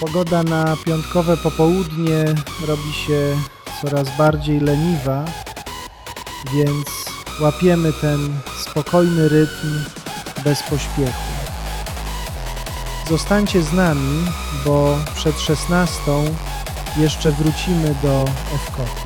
Pogoda na piątkowe popołudnie robi się coraz bardziej leniwa, więc łapiemy ten spokojny rytm bez pośpiechu. Zostańcie z nami, bo przed 16 jeszcze wrócimy do Ewkotu.